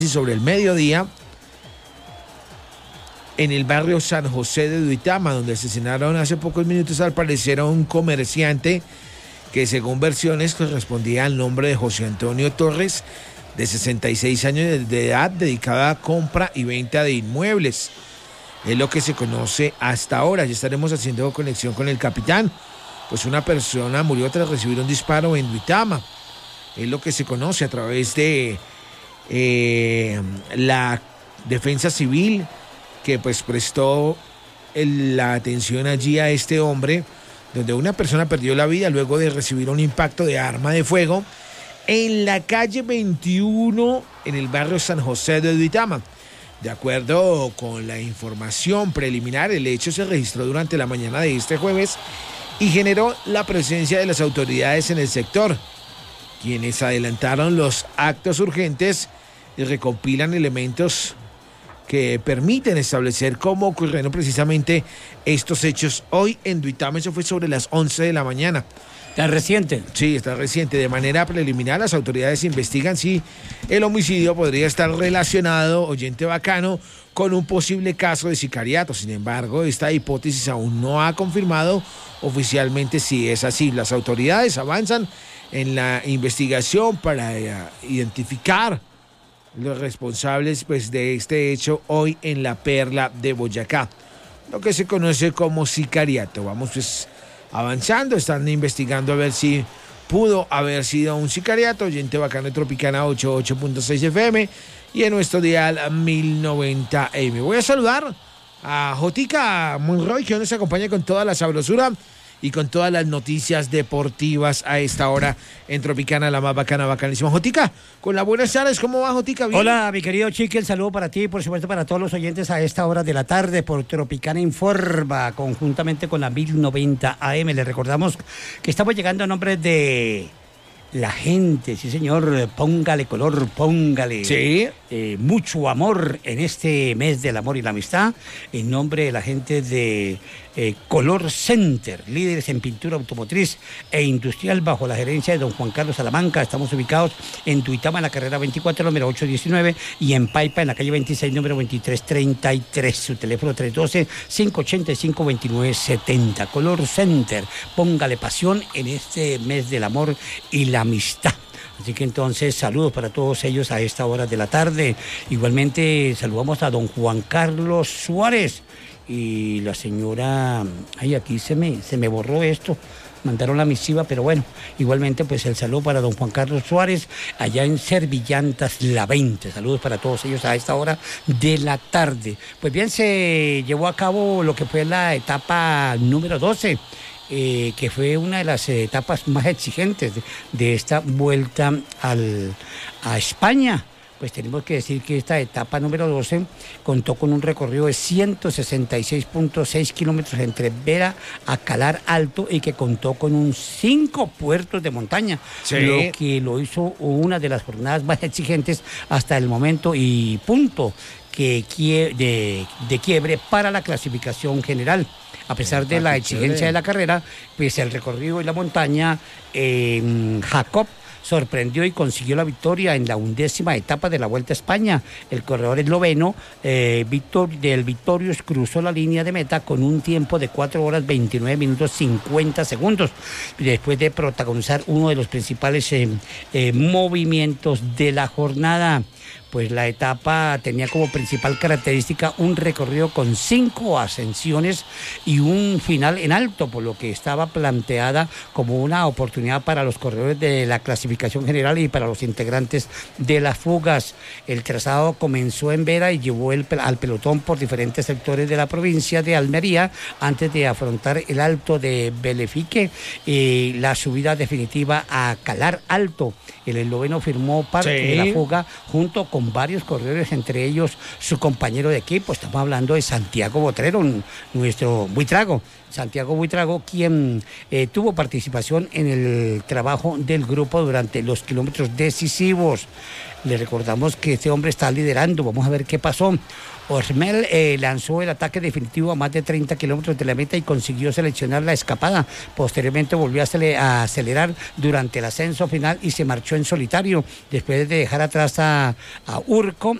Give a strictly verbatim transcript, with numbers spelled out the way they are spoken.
sobre el mediodía en el barrio San José de Duitama, donde asesinaron hace pocos minutos al parecer a un comerciante que según versiones correspondía al nombre de José Antonio Torres, de sesenta y seis años de edad, dedicado a compra y venta de inmuebles. Es lo que se conoce hasta ahora. Ya estaremos haciendo conexión con el capitán. Pues una persona murió tras recibir un disparo en Duitama. Es lo que se conoce a través de eh, la defensa civil, que pues prestó el, la atención allí a este hombre, donde una persona perdió la vida luego de recibir un impacto de arma de fuego en la calle veintiuno en el barrio San José de Duitama. De acuerdo con la información preliminar, el hecho se registró durante la mañana de este jueves y generó la presencia de las autoridades en el sector, quienes adelantaron los actos urgentes y recopilan elementos que permiten establecer cómo ocurrieron precisamente estos hechos hoy en Duitama. Eso fue sobre las once de la mañana. ¿Está reciente? Sí, está reciente. De manera preliminar, las autoridades investigan si el homicidio podría estar relacionado, oyente bacano, con un posible caso de sicariato. Sin embargo, esta hipótesis aún no ha confirmado oficialmente si es así. Las autoridades avanzan en la investigación para uh, identificar los responsables pues, de este hecho hoy en la Perla de Boyacá, lo que se conoce como sicariato. Vamos pues avanzando, están investigando a ver si pudo haber sido un sicariato. Oyente bacano de Tropicana ochenta y ocho punto seis F M y en nuestro dial mil noventa A M. Voy a saludar a Jotica Monroy, que hoy nos acompaña con toda la sabrosura y con todas las noticias deportivas a esta hora en Tropicana, la más bacana, bacanísima. Jotica, con las buenas tardes, ¿cómo va, Jotica? ¿Bien? Hola, mi querido Chiqui, el saludo para ti y por supuesto para todos los oyentes a esta hora de la tarde por Tropicana Informa, conjuntamente con la mil noventa A M. Les recordamos que estamos llegando a nombre de la gente, sí señor, póngale color, póngale sí. eh, mucho amor en este mes del amor y la amistad, en nombre de la gente de eh, Color Center, líderes en pintura automotriz e industrial bajo la gerencia de don Juan Carlos Salamanca. Estamos ubicados en Duitama, en la carrera veinticuatro, número ocho diecinueve, y en Paipa, en la calle veintiséis, número veintitrés treinta y tres. Su teléfono tres uno dos, cinco ocho cinco, dos nueve siete cero. Color Center, póngale pasión en este mes del amor y la amistad. Así que entonces saludos para todos ellos a esta hora de la tarde. Igualmente saludamos a don Juan Carlos Suárez y la señora, ay, aquí se me, se me borró esto, mandaron la misiva, pero bueno, igualmente pues el saludo para don Juan Carlos Suárez allá en Servillantas La veinte. Saludos para todos ellos a esta hora de la tarde. Pues bien, se llevó a cabo lo que fue la etapa número doce. Eh, que fue una de las eh, etapas más exigentes de, de esta vuelta al, a España. Pues tenemos que decir que esta etapa número doce contó con un recorrido de ciento sesenta y seis punto seis kilómetros entre Vera a Calar Alto y que contó con un cinco puertos de montaña, sí. Lo que lo hizo una de las jornadas más exigentes hasta el momento y punto que quie- de, de quiebre para la clasificación general. A pesar de la exigencia de la carrera, pues el recorrido y la montaña, eh, Jacob sorprendió y consiguió la victoria en la undécima etapa de la Vuelta a España. El corredor esloveno eh, Victor, del Victorious cruzó la línea de meta con un tiempo de cuatro horas veintinueve minutos cincuenta segundos, después de protagonizar uno de los principales eh, eh, movimientos de la jornada. Pues la etapa tenía como principal característica un recorrido con cinco ascensiones y un final en alto, por lo que estaba planteada como una oportunidad para los corredores de la clasificación general y para los integrantes de las fugas. El trazado comenzó en Vera y llevó el, al pelotón por diferentes sectores de la provincia de Almería antes de afrontar el alto de Belefique y la subida definitiva a Calar Alto. El esloveno firmó parte sí. de la fuga junto con varios corredores, entre ellos su compañero de equipo. Estamos hablando de Santiago Botrero, nuestro buitrago. Santiago Buitrago, quien eh, tuvo participación en el trabajo del grupo durante los kilómetros decisivos. Le recordamos que este hombre está liderando. Vamos a ver qué pasó. Ormel eh, lanzó el ataque definitivo a más de treinta kilómetros de la meta y consiguió seleccionar la escapada. Posteriormente volvió a, acele a acelerar durante el ascenso final y se marchó en solitario después de dejar atrás a, a Urco